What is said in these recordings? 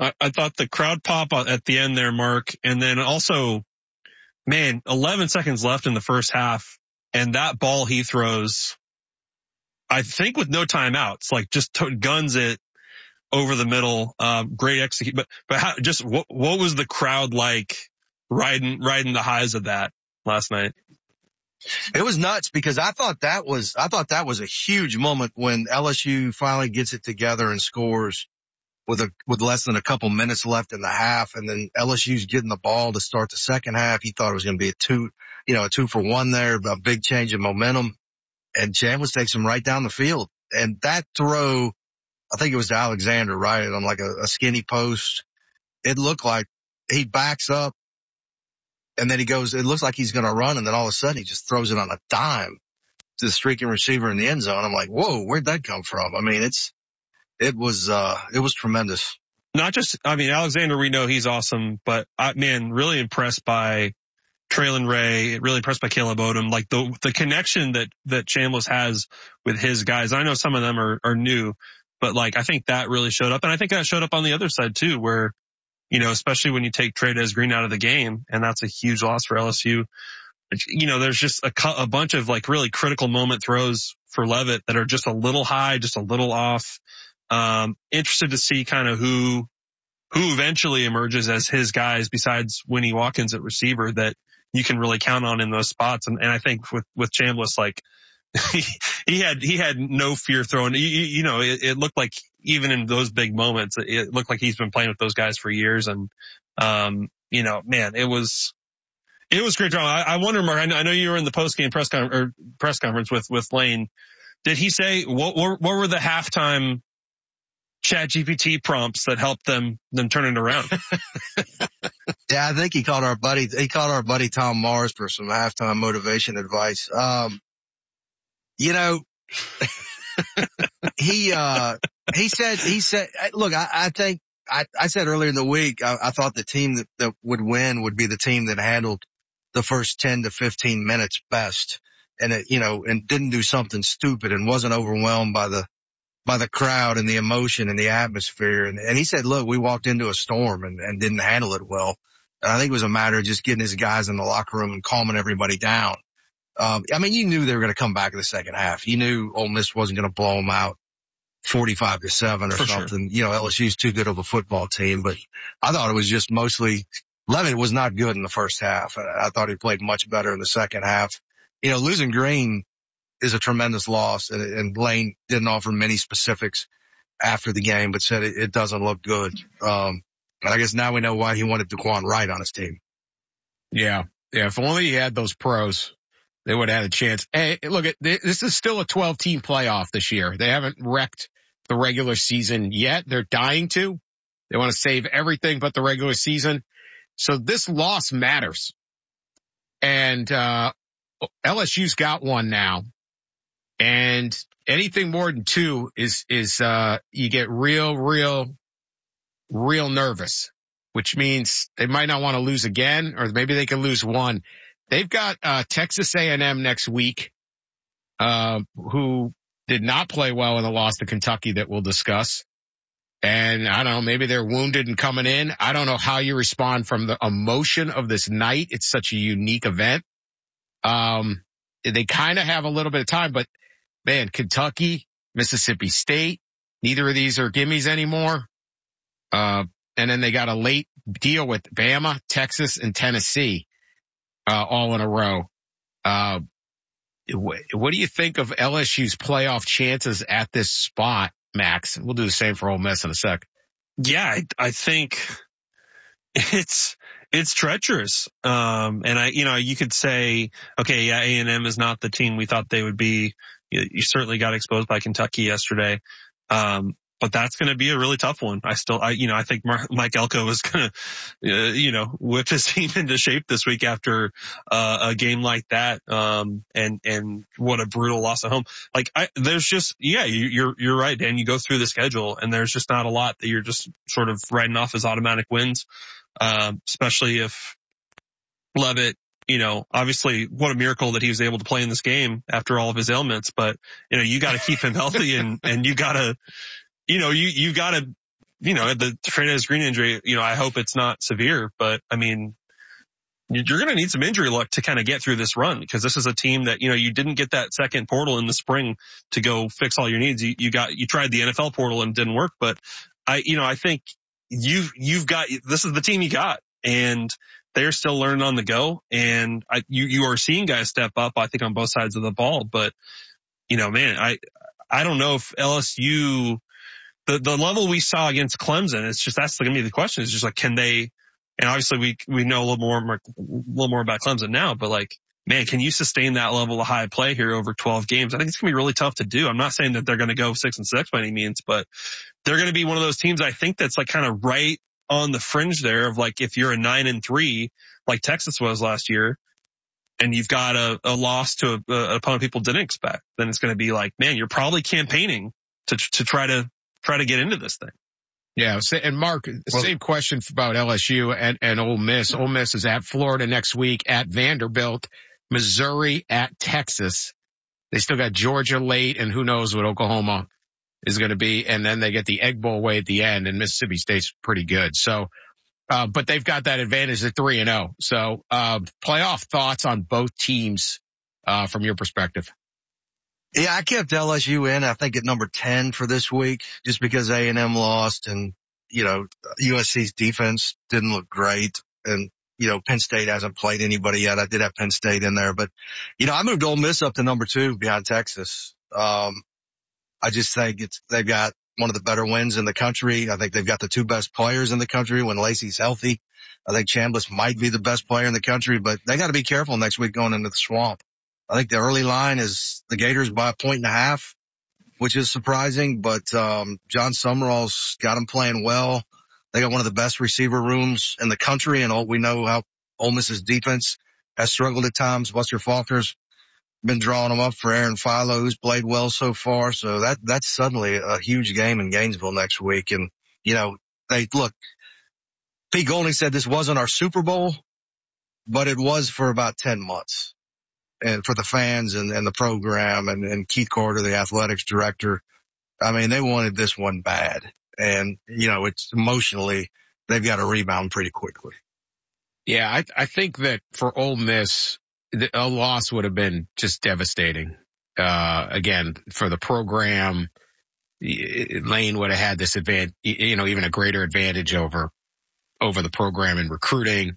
I thought the crowd pop at the end there, Mark, and then also, man, 11 seconds left in the first half, and that ball he throws, I think with no timeouts, like just guns it over the middle. Great execute, but how, just what was the crowd like riding the highs of that last night? It was nuts because I thought that was a huge moment when LSU finally gets it together and scores with less than a couple minutes left in the half. And then LSU's getting the ball to start the second half. He thought it was going to be a 2-for-1 there, a big change in momentum. And Chambliss takes him right down the field. And that throw, I think it was to Alexander, right? On like a skinny post. It looked like he backs up and then he goes, it looks like he's going to run. And then all of a sudden he just throws it on a dime to the streaking receiver in the end zone. I'm like, whoa, where'd that come from? I mean, it was tremendous. Not just, I mean, Alexander, we know he's awesome, but really impressed by Traylon Ray, really impressed by Caleb Odom, like the connection that Chambliss has with his guys. I know some of them are new, but like, I think that really showed up. And I think that showed up on the other side too, where, especially when you take Trey'Dez Green out of the game, and that's a huge loss for LSU. There's just a bunch of like really critical moment throws for Leavitt that are just a little high, just a little off. Interested to see kind of who eventually emerges as his guys besides Winnie Watkins at receiver that you can really count on in those spots. And I think with Chambliss, like he had no fear throwing, it looked like even in those big moments, it looked like he's been playing with those guys for years. And, man, it was great drama. I wonder, Mark, I know you were in the post-game press conference with Lane. Did he say, what were the halftime ChatGPT prompts that helped them turn it around? Yeah, I think he called our buddy Tom Mars for some halftime motivation advice. He said, look, I think I said earlier in the week, I thought the team that would win would be the team that handled the first 10 to 15 minutes best. And and didn't do something stupid and wasn't overwhelmed by the crowd and the emotion and the atmosphere. And he said, look, we walked into a storm and didn't handle it well. And I think it was a matter of just getting his guys in the locker room and calming everybody down. You knew they were going to come back in the second half. You knew Ole Miss wasn't going to blow them out 45-7 or something. Sure. LSU's too good of a football team, but I thought it was just mostly Leavitt was not good in the first half. I thought he played much better in the second half. Losing Green is a tremendous loss, and Lane didn't offer many specifics after the game, but said it doesn't look good. I guess now we know why he wanted DeQuan Wright on his team. Yeah. If only he had those pros, they would have had a chance. Hey, look, this is still a 12-team playoff this year. They haven't wrecked the regular season yet. They're dying to. They want to save everything but the regular season. So this loss matters. And LSU's got one now. And anything more than two is you get real nervous, which means they might not want to lose again, or maybe they can lose one. They've got Texas A&M next week, who did not play well in the loss to Kentucky that we'll discuss. And I don't know, maybe they're wounded and coming in. I don't know how you respond from the emotion of this night. It's such a unique event. They kind of have a little bit of time, but man, Kentucky, Mississippi State, neither of these are gimmies anymore. And then they got a late deal with Bama, Texas, and Tennessee, all in a row. What do you think of LSU's playoff chances at this spot, Max? We'll do the same for Ole Miss in a sec. Yeah, I think it's treacherous. And you could say, okay, yeah, A&M is not the team we thought they would be. You certainly got exposed by Kentucky yesterday. But that's going to be a really tough one. I think Mike Elko is going to, whip his team into shape this week after, a game like that. And what a brutal loss at home. You're right, Dan. You go through the schedule and there's just not a lot that you're just sort of writing off as automatic wins. Especially if Leavitt, obviously what a miracle that he was able to play in this game after all of his ailments, but, you got to keep him healthy and you got to, you got to the Trey'Nez Green injury, I hope it's not severe, but I mean, you're going to need some injury luck to kind of get through this run, because this is a team that, you didn't get that second portal in the spring to go fix all your needs. You tried the NFL portal and it didn't work, but I think you've got, this is the team you got, and they're still learning on the go. And you are seeing guys step up, I think, on both sides of the ball. But, man, I don't know if LSU, the level we saw against Clemson, it's just, that's going to be the question. It's just like, can they, and obviously we know a little more about Clemson now, but like, man, can you sustain that level of high play here over 12 games? I think it's going to be really tough to do. I'm not saying that they're going to go 6-6 by any means, but they're going to be one of those teams, I think, that's like kind of right on the fringe there of like, if you're a 9-3, like Texas was last year, and you've got a loss to an opponent people didn't expect, then it's going to be like, man, you're probably campaigning to try to get into this thing. Yeah. And Mark, same question about LSU and Ole Miss. Ole Miss is at Florida next week, at Vanderbilt, Missouri, at Texas. They still got Georgia late, and who knows what Oklahoma is going to be. And then they get the Egg Bowl way at the end, and Mississippi State's pretty good. So, but they've got that advantage at 3-0. So, playoff thoughts on both teams, from your perspective. Yeah, I kept LSU in, I think, at number 10 for this week, just because A&M lost and, USC's defense didn't look great. And, Penn State hasn't played anybody yet. I did have Penn State in there, but, I moved Ole Miss up to number 2 behind Texas. I just think they've got one of the better wins in the country. I think they've got the 2 best players in the country when Lacey's healthy. I think Chambliss might be the best player in the country, but they got to be careful next week going into the Swamp. I think the early line is the Gators by 1.5 points, which is surprising, but John Summerall's got them playing well. They got one of the best receiver rooms in the country, and we know how Ole Miss's defense has struggled at times. Buster Faulkner's been drawing them up for Aaron Philo, who's played well so far. So that's suddenly a huge game in Gainesville next week. And, Pete Golding said this wasn't our Super Bowl, but it was for about 10 months. And for the fans and the program and Keith Carter, the athletics director, I mean, they wanted this one bad. And, it's emotionally, they've got to rebound pretty quickly. Yeah, I think that for Ole Miss, a loss would have been just devastating. Again, for the program, Lane would have had this advantage, even a greater advantage over the program in recruiting.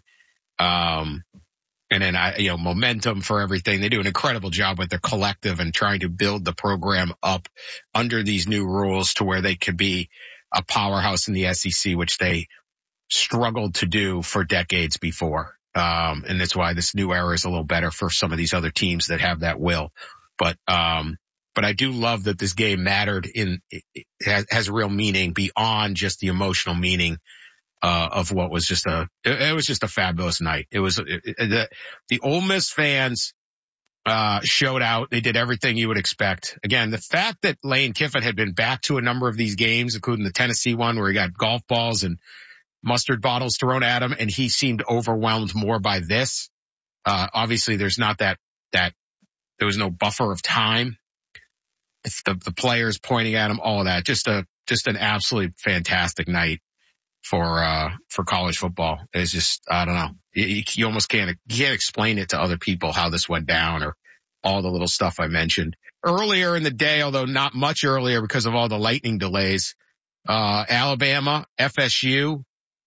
And then momentum for everything. They do an incredible job with their collective and trying to build the program up under these new rules to where they could be a powerhouse in the SEC, which they struggled to do for decades before. And that's why this new era is a little better for some of these other teams that have that will. But I do love that this game mattered has real meaning beyond just the emotional meaning of what was it was just a fabulous night. It was the Ole Miss fans showed out. They did everything you would expect. Again, the fact that Lane Kiffin had been back to a number of these games, including the Tennessee one where he got golf balls and mustard bottles thrown at him, and he seemed overwhelmed more by this. Obviously there's not that there was no buffer of time. It's the players pointing at him, all of that. Just an absolutely fantastic night for college football. It's just, I don't know. You almost can't explain it to other people how this went down or all the little stuff I mentioned earlier in the day, although not much earlier because of all the lightning delays. Alabama, FSU,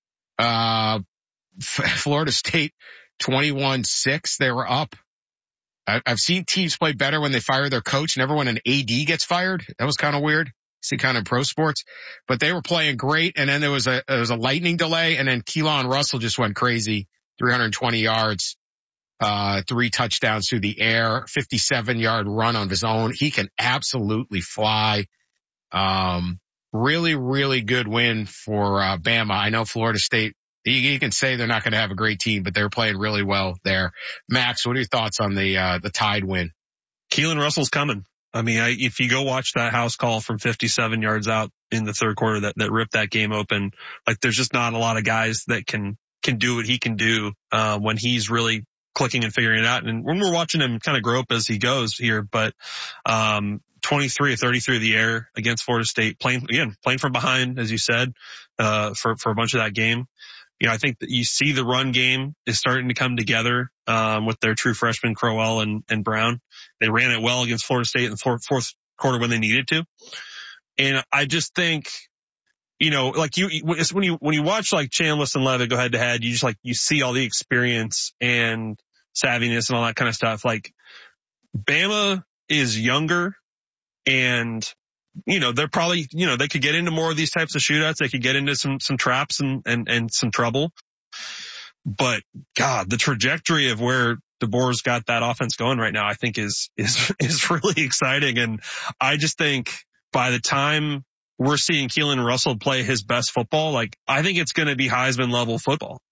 Florida State 21-6. They were up. I've seen teams play better when they fire their coach, never when an AD gets fired. That was kind of weird. See kind of pro sports, but they were playing great. And then there was a lightning delay, and then Keelan Russell just went crazy. 320 yards, 3 touchdowns through the air, 57-yard run on his own. He can absolutely fly. Really, really good win for Bama. I know Florida State, you can say they're not going to have a great team, but they're playing really well there. Max, what are your thoughts on the Tide win? Keelan Russell's coming. I mean, if you go watch that house call from 57 yards out in the third quarter that ripped that game open, like there's just not a lot of guys that can do what he can do, when he's really clicking and figuring it out. And when we're watching him kind of grow up as he goes here, but, 23 of 33 of the air against Florida State, playing from behind, as you said, for a bunch of that game. You know, I think that you see the run game is starting to come together, with their true freshmen, Crowell and Brown. They ran it well against Florida State in the fourth quarter when they needed to. And I just think, you know, like when you watch like Chambliss and Leavitt go head to head, you just like, you see all the experience and savviness and all that kind of stuff. Like Bama is younger and, you know, they're probably, you know, they could get into more of these types of shootouts. They could get into some traps and some trouble. But God, the trajectory of where DeBoer's got that offense going right now, I think is really exciting. And I just think by the time we're seeing Keelan Russell play his best football, like I think it's going to be Heisman level football.